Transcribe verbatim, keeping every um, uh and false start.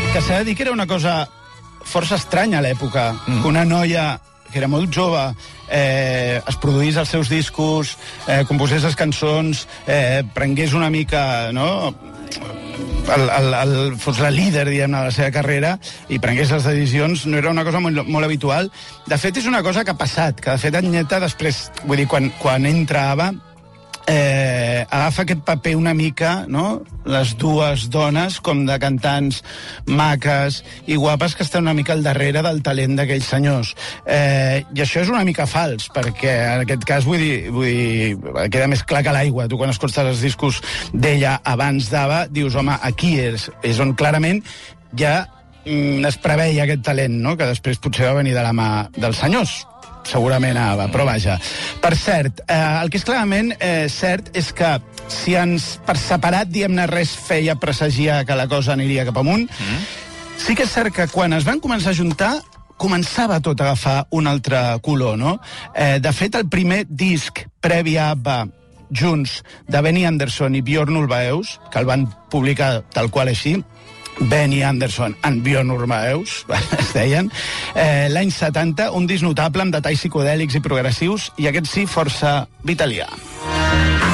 Que s'ha de dir que era una cosa força estranya a l'època, mm. que una noia que era molt jove, eh, es produís els seus discos, eh, composés les cançons, eh, prengués una mica, no?, el, el, el, fos la líder, diguem-ne, de la seva carrera i prengués les decisions, no era una cosa molt, molt habitual. De fet, és una cosa que ha passat, que de fet Anyeta després, vull dir, quan, quan entrava, eh, agafa aquest paper una mica, no?, les dues dones com de cantants maques i guapes que estan una mica al darrere del talent d'aquells senyors. Eh, I això és una mica fals, perquè en aquest cas, vull dir, vull dir queda més clar que l'aigua. Tu quan escoltes els discos d'ella abans d'Ava, dius, home, aquí és, és on clarament ja mm, es preveia aquest talent, no?, que després potser va venir de la mà dels senyors. Segurament Ava, però vaja. Per cert, eh, el que és clarament eh, cert és que si ens, per separat, diguem-ne, res feia presagiar que la cosa aniria cap amunt, mm. sí que és cert que quan es van començar a juntar començava tot a agafar un altre color, no? Eh, de fet, el primer disc previ a Abba junts de Benny Andersson i Björn Ulvaeus, que el van publicar tal qual així, Benny Andersson and Björn Ulvaeus, es deien, eh, l'any setanta, un disc notable amb detalls psicodèlics i progressius, i aquest sí, força vitalià.